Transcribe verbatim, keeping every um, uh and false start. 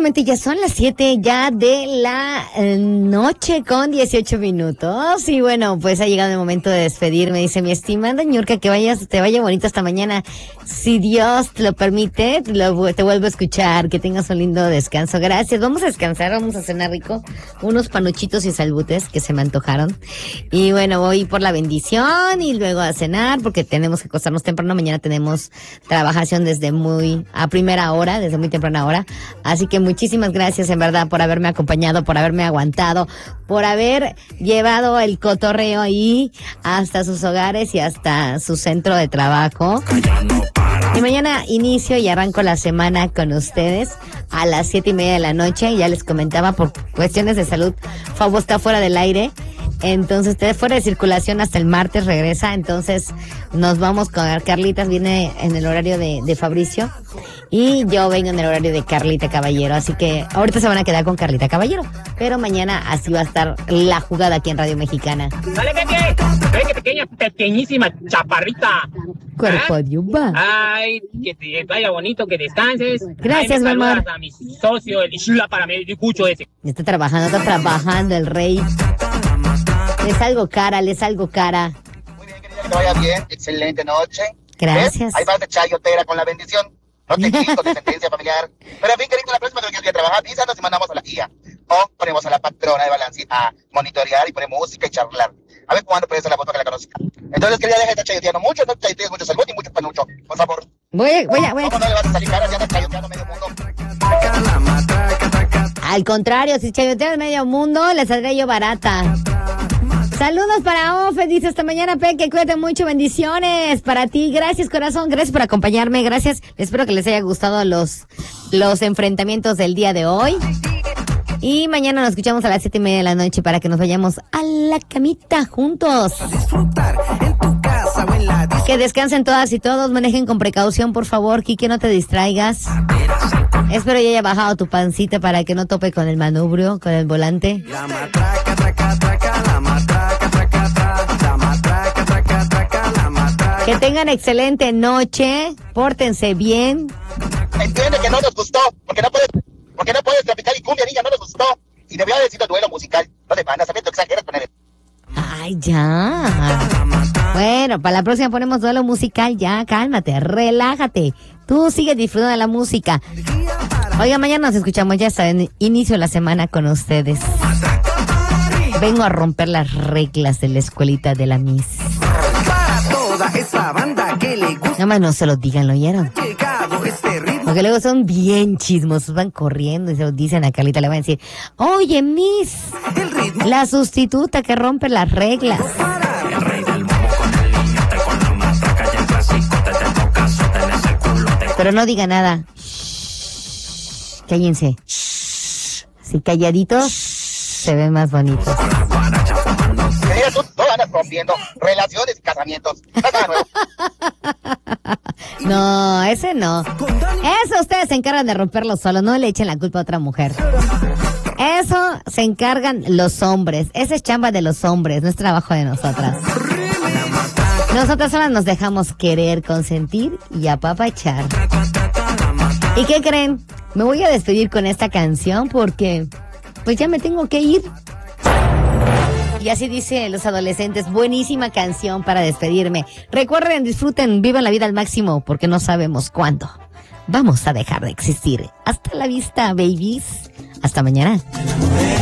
Efectivamente, ya son las siete ya de la eh, noche con dieciocho minutos. Y bueno, pues ha llegado el momento de despedirme. Dice mi estimada Ñurka, que vayas, te vaya bonito esta mañana. Si Dios te lo permite, te, lo, te vuelvo a escuchar. Que tengas un lindo descanso. Gracias. Vamos a descansar, vamos a cenar rico. Unos panuchitos y salbutes que se me antojaron. Y bueno, voy por la bendición y luego a cenar porque tenemos que acostarnos temprano. Mañana tenemos trabajación desde muy, a primera hora, desde muy temprana hora. Así que muchísimas gracias en verdad por haberme acompañado, por haberme aguantado, por haber llevado el cotorreo ahí hasta sus hogares y hasta su centro de trabajo. Y mañana inicio y arranco la semana con ustedes a las siete y media de la noche. Ya les comentaba, por cuestiones de salud, Fabo está fuera del aire. Entonces, usted fuera de circulación hasta el martes regresa. Entonces, nos vamos con Carlitas, viene en el horario de, de Fabricio. Y yo vengo en el horario de Carlita Caballero. Así que ahorita se van a quedar con Carlita Caballero. Pero mañana así va a estar la jugada aquí en Radio Mexicana. ¡Dale, Peque! ¡Peque, pequeña, pequeñísima, chaparrita! Cuerpo ¿Ah? de uva. Ay, que te vaya bonito, que descanses. Gracias, mi amor. A mi socio, el Ishula para mí, el cucho ese. Está trabajando, está trabajando el rey. Le salgo cara, le salgo cara. Muy bien, querida, que te vaya bien. Excelente noche. Gracias. ¿Ves? Ahí vas de chayotera con la bendición. No te quito de sentencia familiar. Pero en fin, querido, la próxima que el día de trabajar, avísanos y mandamos a la guía. O ponemos a la patrona de balance a monitorear y ponemos música y charlar. A ver cuándo puede ser la foto que la conozca. Entonces, querida, deja de estar chayoteando mucho, no chayotees mucho salud y mucho panucho. Por favor. Voy a, voy a, voy a... ¿Cómo no le vas a salir cara si andas chayoteando medio mundo? Al contrario, si chayoteas medio mundo, le saldré yo barata. Saludos para Ofe, dice esta mañana, Peque, cuídate mucho, bendiciones para ti, gracias corazón, gracias por acompañarme, gracias, espero que les haya gustado los, los enfrentamientos del día de hoy. Y mañana nos escuchamos a las siete y media de la noche para que nos vayamos a la camita juntos. Que descansen todas y todos, manejen con precaución, por favor, Kike, no te distraigas. Espero ya haya bajado tu pancita para que no tope con el manubrio, con el volante. La matraca, traca, traca, la matraca, traca, traca, la matraca, traca, traca, la matraca. Que tengan excelente noche, pórtense bien. Entiende que no nos gustó, porque no puedes, porque no puedes tropical y cumbia, niña, no nos gustó. Y debió haber sido duelo musical. No te mandas, sabiendo exageras con él. Ay, ya. Bueno, para la próxima ponemos duelo musical, ya, cálmate, relájate. Tú sigue disfrutando de la música. Oiga, mañana nos escuchamos, ya saben, inicio la semana con ustedes. Vengo a romper las reglas de la escuelita de la Miss. Para toda esa banda que le gusta. Nada más no se lo digan, ¿lo oyeron? Llegado este ritmo. Porque luego son bien chismosos, van corriendo y se lo dicen a Carlita, le van a decir, oye, Miss, El ritmo. la sustituta que rompe las reglas. El rey del mambo con el niñote, con la matraca y el clasicote, te toca azote en ese culote. Pero no diga nada. Shh, cállense. Si calladitos, se ven más bonitos. Querida, tú no andas rompiendo relaciones y casamientos. Nada nuevo. No, ese no. Eso ustedes se encargan de romperlo solo, no le echen la culpa a otra mujer. Eso se encargan los hombres. Esa es chamba de los hombres, no es trabajo de nosotras. Nosotras solas nos dejamos querer, consentir y apapachar. ¿Y qué creen? Me voy a despedir con esta canción porque pues ya me tengo que ir. Y así dice los adolescentes, buenísima canción para despedirme. Recuerden, disfruten, vivan la vida al máximo porque no sabemos cuándo vamos a dejar de existir. Hasta la vista, babies. Hasta mañana.